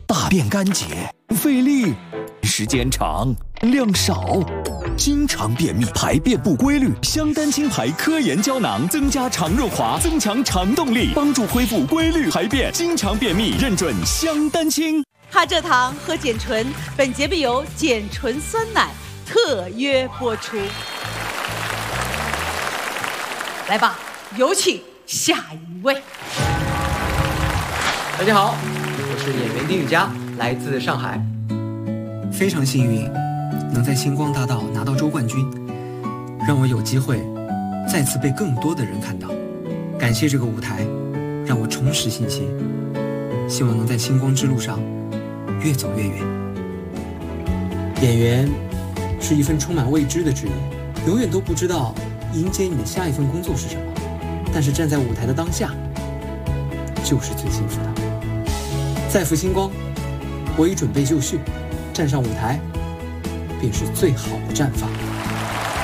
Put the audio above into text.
大便干结，费力，时间长，量少，经常便秘，排便不规律。香丹清排科研胶囊增加肠润滑，增强肠动力，帮助恢复规律排便。经常便秘认准香丹清。 哈蔗糖和碱醇，本节目由碱醇酸奶特约播出。来吧，有请下一位。 大家好，我是演员丁宇佳，来自上海。 非常幸运能在星光大道拿到周冠军，让我有机会再次被更多的人看到。感谢这个舞台，让我重拾信心，希望能在星光之路上越走越远。演员是一份充满未知的职业，永远都不知道迎接你的下一份工作是什么，但是站在舞台的当下就是最幸福的。再赴星光，我已准备就绪，站上舞台便是最好的绽放。